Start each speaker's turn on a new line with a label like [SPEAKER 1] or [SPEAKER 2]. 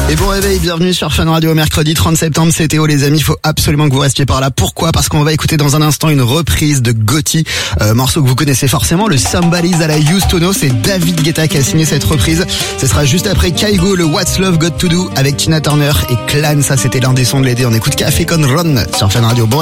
[SPEAKER 1] Et bon réveil, bienvenue sur Fun Radio, mercredi 30 septembre, c'est Théo les amis, il faut absolument que vous restiez par là. Pourquoi ? Parce qu'on va écouter dans un instant une reprise de Gotti, morceau que vous connaissez forcément, le Somebody's à la Used to Know, c'est David Guetta qui a signé cette reprise. Ce sera juste après Kygo, le What's Love Got to Do avec Tina Turner et Clan, ça c'était l'un des sons de l'été. On écoute Café Con Ron sur Fun Radio. Bon